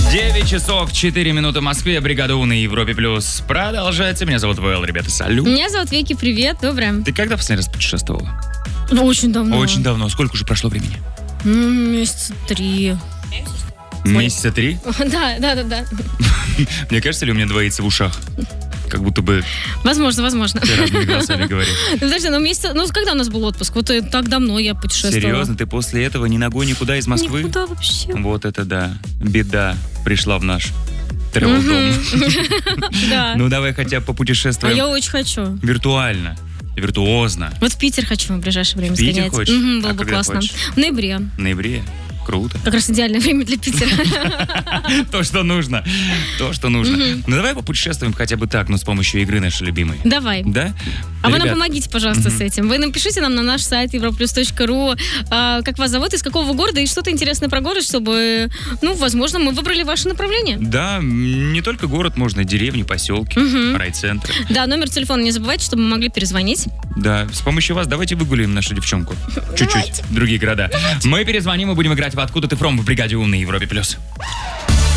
9 часов 4 минуты в Москве. Бригада У на Европе Плюс продолжается. Меня зовут Вэл, ребята, салют. Меня зовут Вики, привет, доброе. Ты когда последний раз путешествовала? Очень давно. Очень давно. Сколько уже прошло времени? Месяца 3. Месяца 3? Да. Мне кажется, ли у меня двоится в ушах? Как будто бы Возможно. ты разными голосами говоришь. Подожди, когда у нас был отпуск? Вот так давно я путешествовала. Серьезно? Ты после этого ни ногой никуда из Москвы? Никуда вообще. Вот это да. Беда пришла в наш тревел-дом. Да. Ну давай хотя бы А попутешествуем я очень хочу. виртуально, виртуозно. Вот в Питер хочу в ближайшее время В Питер сгонять. хочешь? Было А бы когда классно. хочешь? В ноябре. В ноябре? Круто. Как раз идеальное время для Питера. То, что нужно. Ну, давай попутешествуем хотя бы так, но с помощью игры нашей любимой. Давай. Да? А вы нам Ребят, помогите, пожалуйста, с этим. Вы напишите нам на наш сайт europlus.ru, как вас зовут, из какого города, и что-то интересное про город, чтобы, возможно, мы выбрали ваше направление. Да, не только город, можно деревни, поселки, райцентры. Да, номер телефона не забывайте, чтобы мы могли перезвонить. Да, с помощью вас давайте выгуляем нашу девчонку. Чуть-чуть. Другие города. Мы перезвоним и будем играть в «Откуда ты фром» в бригаде У на Европе+.